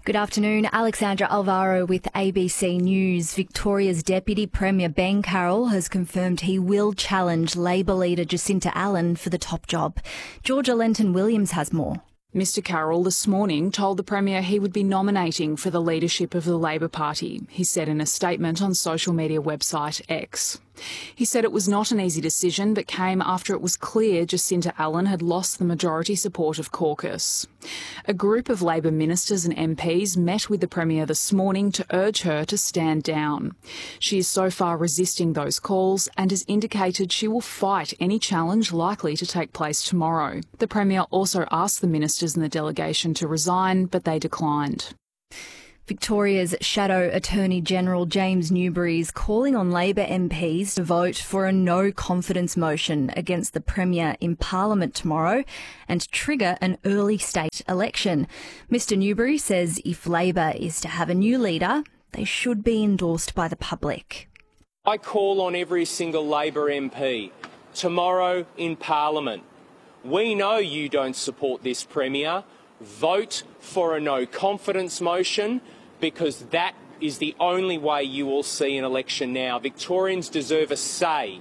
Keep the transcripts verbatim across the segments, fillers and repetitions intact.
Good afternoon. Alexandra Alvaro with A B C News. Victoria's Deputy Premier Ben Carroll has confirmed he will challenge Labor leader Jacinta Allen for the top job. Georgia Lenton-Williams has more. Mr Carroll this morning told the Premier he would be nominating for the leadership of the Labor Party, he said in a statement on social media website X. He said it was not an easy decision, but came after it was clear Jacinta Allen had lost the majority support of caucus. A group of Labor ministers and M Ps met with the Premier this morning to urge her to stand down. She is so far resisting those calls and has indicated she will fight any challenge likely to take place tomorrow. The Premier also asked the ministers and the delegation to resign, but they declined. Victoria's Shadow Attorney General James Newbury is calling on Labor M Ps to vote for a no-confidence motion against the Premier in Parliament tomorrow and trigger an early state election. Mr Newbury says if Labor is to have a new leader, they should be endorsed by the public. I call on every single Labor M P tomorrow in Parliament. We know you don't support this Premier. Vote for a no-confidence motion, because that is the only way you will see an election now. Victorians deserve a say.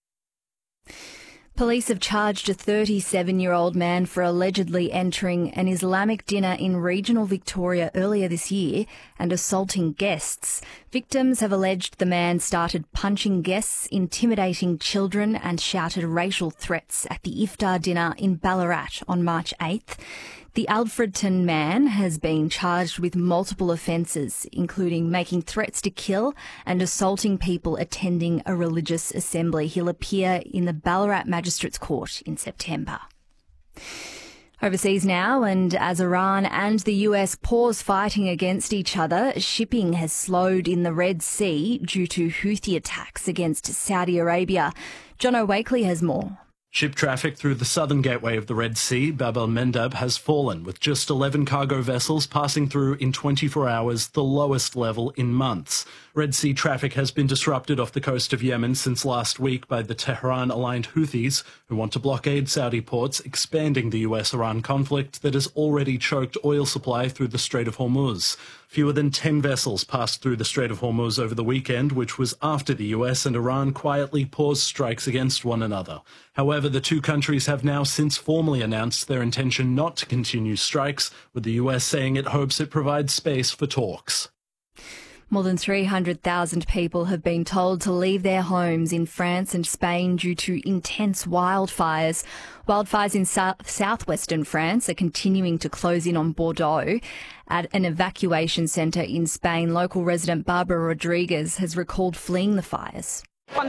Police have charged a thirty-seven-year-old man for allegedly entering an Islamic dinner in regional Victoria earlier this year and assaulting guests. Victims have alleged the man started punching guests, intimidating children and shouted racial threats at the iftar dinner in Ballarat on March eighth. The Alfredton man has been charged with multiple offences, including making threats to kill and assaulting people attending a religious assembly. He'll appear in the Ballarat Magistrates Court in September. Overseas now, and as Iran and the U S pause fighting against each other, shipping has slowed in the Red Sea due to Houthi attacks against Saudi Arabia. Jono Wakely has more. Ship traffic through the southern gateway of the Red Sea, Bab el-Mandab, has fallen, with just eleven cargo vessels passing through in twenty-four hours, the lowest level in months. Red Sea traffic has been disrupted off the coast of Yemen since last week by the Tehran-aligned Houthis, who want to blockade Saudi ports, expanding the U S Iran conflict that has already choked oil supply through the Strait of Hormuz. Fewer than ten vessels passed through the Strait of Hormuz over the weekend, which was after the U S and Iran quietly paused strikes against one another. However, the two countries have now since formally announced their intention not to continue strikes, with the U S saying it hopes it provides space for talks. More than three hundred thousand people have been told to leave their homes in France and Spain due to intense wildfires. Wildfires in south- southwestern France are continuing to close in on Bordeaux. At an evacuation centre in Spain, local resident Barbara Rodriguez has recalled fleeing the fires.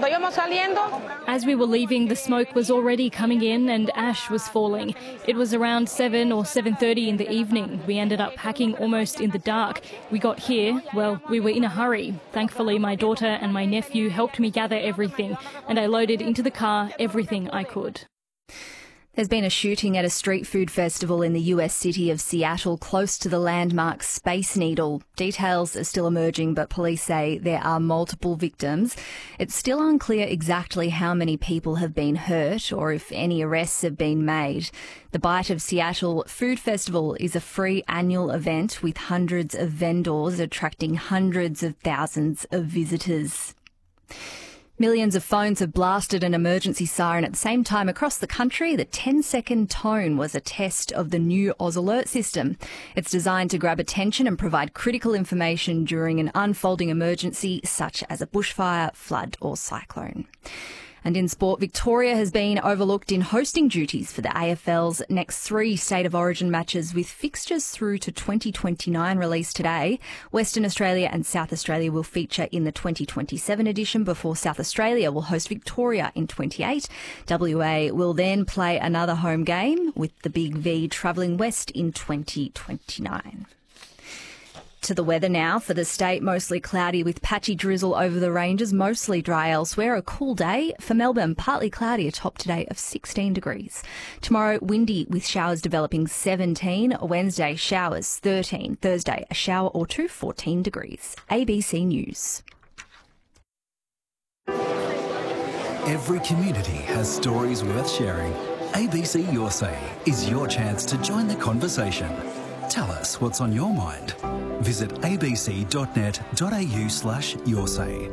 As we were leaving, the smoke was already coming in and ash was falling. It was around seven or seven thirty in the evening. We ended up packing almost in the dark. We got here, well, we were in a hurry. Thankfully, my daughter and my nephew helped me gather everything, and I loaded into the car everything I could. There's been a shooting at a street food festival in the U S city of Seattle, close to the landmark Space Needle. Details are still emerging, but police say there are multiple victims. It's still unclear exactly how many people have been hurt or if any arrests have been made. The Bite of Seattle Food Festival is a free annual event with hundreds of vendors attracting hundreds of thousands of visitors. Millions of phones have blasted an emergency siren at the same time across the country. The ten-second tone was a test of the new Oz Alert system. It's designed to grab attention and provide critical information during an unfolding emergency, such as a bushfire, flood or cyclone. And in sport, Victoria has been overlooked in hosting duties for the A F L's next three State of Origin matches, with fixtures through to twenty twenty-nine released today. Western Australia and South Australia will feature in the twenty twenty-seven edition before South Australia will host Victoria in twenty-eight. W A will then play another home game, with the Big V travelling west in twenty twenty-nine. To the weather now. For the state, mostly cloudy with patchy drizzle over the ranges, mostly dry elsewhere. A cool day. For Melbourne, partly cloudy, a top today of sixteen degrees. Tomorrow, windy with showers developing seventeen. Wednesday, showers thirteen. Thursday, a shower or two, fourteen degrees. A B C News. Every community has stories worth sharing. A B C Your Say is your chance to join the conversation. Tell us what's on your mind. Visit abc.net.au slash your say.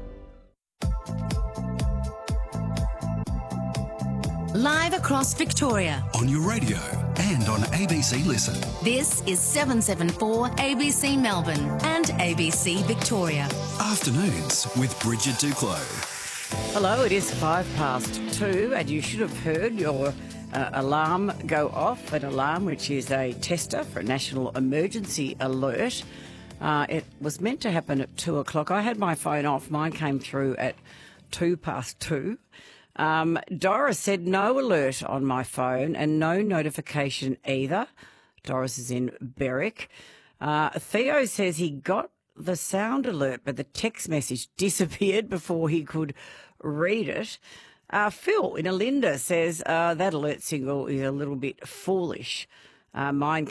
Live across Victoria. On your radio and on A B C Listen. This is seven seventy-four A B C Melbourne and A B C Victoria. Afternoons with Bridget Duclos. Hello, it is five past two and you should have heard your uh, alarm go off, an alarm which is a tester for a national emergency alert. Uh, it was meant to happen at two o'clock. I had my phone off. Mine came through at two past two. Um, Doris said no alert on my phone and no notification either. Doris is in Berwick. Uh, Theo says he got the sound alert, but the text message disappeared before he could read it. Uh, Phil in Alinda says uh, that alert signal is a little bit foolish. Uh, mine